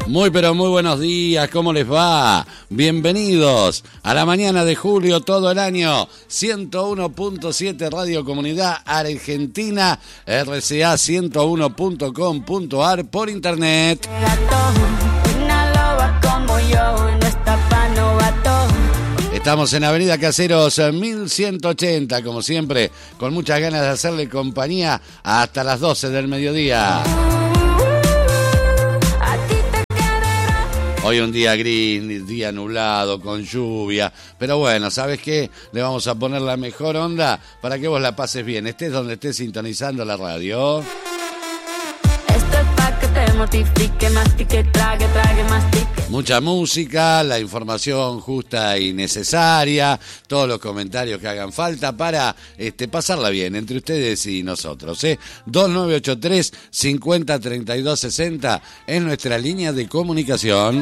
Muy pero muy buenos días, ¿cómo les va? Bienvenidos a la mañana de julio, todo el año, 101.7 Radio Comunidad Argentina, RCA 101.com.ar por internet. Estamos en Avenida Caseros 1180, como siempre, con muchas ganas de hacerle compañía hasta las 12 del mediodía. Hoy un día gris, día nublado, con lluvia, pero bueno, ¿sabes qué? Le vamos a poner la mejor onda para que vos la pases bien, estés donde estés sintonizando la radio. Esto es pa' que te mortifique, mastique, trague, mastique. Mucha música, la información justa y necesaria, todos los comentarios que hagan falta para pasarla bien entre ustedes y nosotros. 2983-503260 es nuestra línea de comunicación.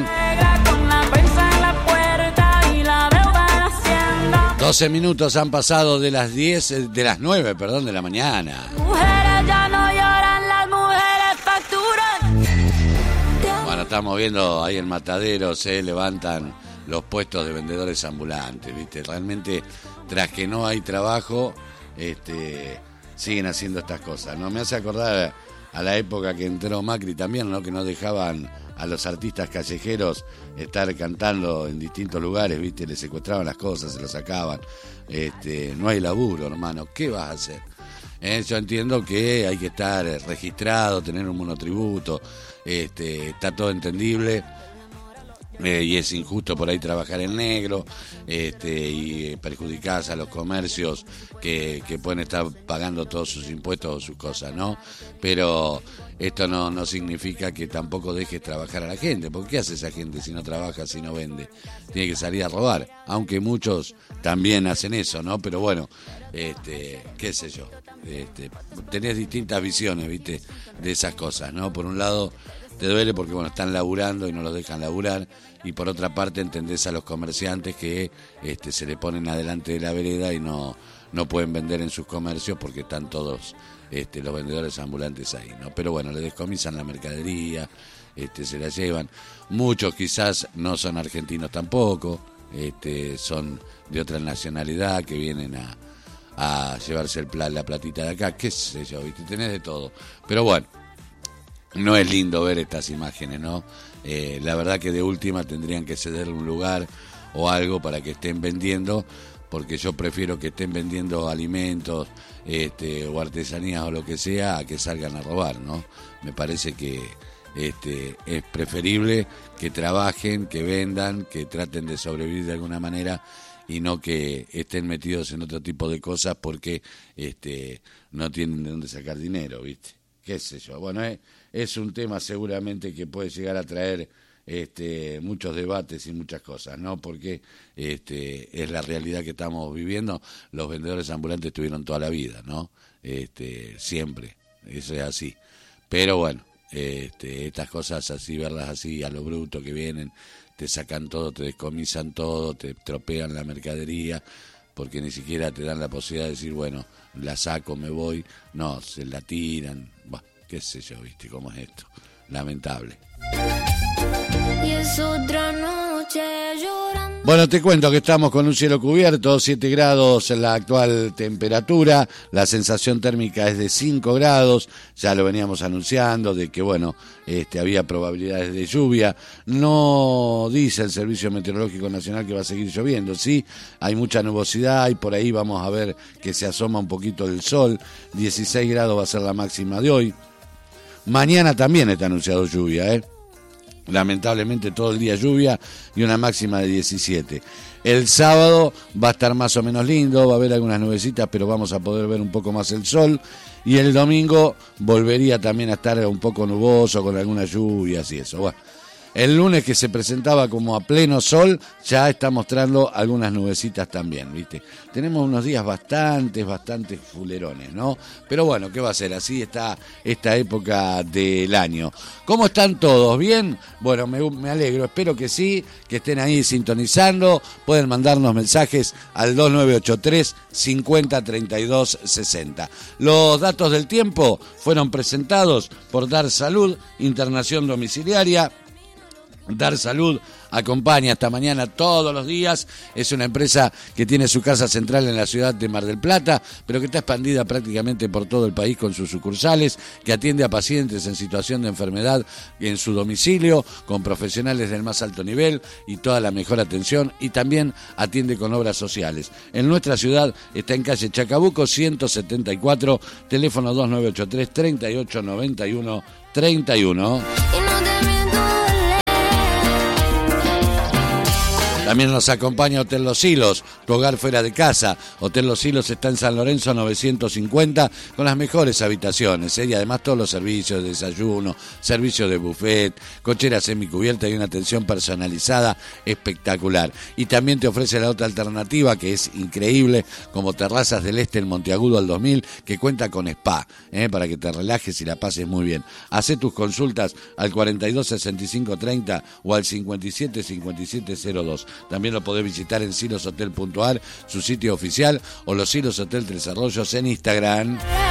12 minutos han pasado de las 9 de la mañana. Mujeres ya no lloran, las mujeres facturan. Bueno, estamos viendo ahí en Matadero, se levantan los puestos de vendedores ambulantes, ¿viste? Realmente, tras que no hay trabajo, siguen haciendo estas cosas, ¿no? Me hace acordar a la época que entró Macri también, ¿no? Que no dejaban a los artistas callejeros estar cantando en distintos lugares, ¿viste? Les secuestraban las cosas, se los sacaban. No hay laburo, hermano, ¿qué vas a hacer? Yo entiendo que hay que estar registrado, tener un monotributo, está todo entendible, y es injusto por ahí trabajar en negro, y perjudicás a los comercios que pueden estar pagando todos sus impuestos o sus cosas, ¿no? Pero esto no significa que tampoco dejes trabajar a la gente, porque ¿qué hace esa gente si no trabaja, si no vende? Tiene que salir a robar, aunque muchos también hacen eso, ¿no? Pero bueno, qué sé yo, tenés distintas visiones, ¿viste? De esas cosas, ¿no? Por un lado te duele porque, bueno, están laburando y no los dejan laburar, y por otra parte entendés a los comerciantes que se le ponen adelante de la vereda y no pueden vender en sus comercios porque están todos los vendedores ambulantes ahí, ¿no? Pero bueno, le descomisan la mercadería, se la llevan. Muchos quizás no son argentinos tampoco, son de otra nacionalidad que vienen a llevarse la platita de acá, qué sé yo, ¿viste? Tenés de todo. Pero bueno, no es lindo ver estas imágenes, ¿no? La verdad que de última tendrían que cederle un lugar o algo para que estén vendiendo, porque yo prefiero que estén vendiendo alimentos o artesanías o lo que sea a que salgan a robar, ¿no? Me parece que es preferible que trabajen, que vendan, que traten de sobrevivir de alguna manera y no que estén metidos en otro tipo de cosas porque no tienen de dónde sacar dinero, ¿viste? Qué sé yo. Bueno, es un tema seguramente que puede llegar a traer muchos debates y muchas cosas, ¿no? Porque es la realidad que estamos viviendo. Los vendedores ambulantes tuvieron toda la vida, ¿no? Siempre, eso es así. Pero bueno, estas cosas así, verlas así a lo bruto que vienen, te sacan todo, te descomisan todo, te tropean la mercadería, porque ni siquiera te dan la posibilidad de decir, bueno, la saco, me voy. No, se la tiran. Bah, qué sé yo, ¿viste cómo es esto? Lamentable. Y es otra noche llorando. Bueno, te cuento que estamos con un cielo cubierto, 7 grados en la actual temperatura, la sensación térmica es de 5 grados, ya lo veníamos anunciando de que, bueno, había probabilidades de lluvia, no dice el Servicio Meteorológico Nacional que va a seguir lloviendo, sí, hay mucha nubosidad y por ahí vamos a ver que se asoma un poquito el sol, 16 grados va a ser la máxima de hoy, mañana también está anunciado lluvia, lamentablemente todo el día lluvia y una máxima de 17. El sábado va a estar más o menos lindo, va a haber algunas nubecitas, pero vamos a poder ver un poco más el sol. Y el domingo volvería también a estar un poco nuboso, con algunas lluvias y eso. Bueno, el lunes, que se presentaba como a pleno sol, ya está mostrando algunas nubecitas también, ¿viste? Tenemos unos días bastante fulerones, ¿no? Pero bueno, ¿qué va a ser? Así está esta época del año. ¿Cómo están todos? ¿Bien? Bueno, me alegro, espero que sí, que estén ahí sintonizando. Pueden mandarnos mensajes al 2983 503260. Los datos del tiempo fueron presentados por Dar Salud, internación domiciliaria. Dar Salud acompaña esta mañana todos los días. Es una empresa que tiene su casa central en la ciudad de Mar del Plata, pero que está expandida prácticamente por todo el país con sus sucursales, que atiende a pacientes en situación de enfermedad en su domicilio, con profesionales del más alto nivel y toda la mejor atención, y también atiende con obras sociales. En nuestra ciudad está en calle Chacabuco 174, teléfono 2983 3891 31. También nos acompaña Hotel Los Silos, tu hogar fuera de casa. Hotel Los Silos está en San Lorenzo 950 con las mejores habitaciones, y además todos los servicios de desayuno, servicio de buffet, cochera semicubierta y una atención personalizada espectacular. Y también te ofrece la otra alternativa que es increíble, como Terrazas del Este en Monteagudo al 2000, que cuenta con spa, para que te relajes y la pases muy bien. Hacé tus consultas al 42 65 30 o al 57 57 02. También lo podés visitar en siloshotel.ar, su sitio oficial, o Los Silos Hotel Tres Arroyos en Instagram.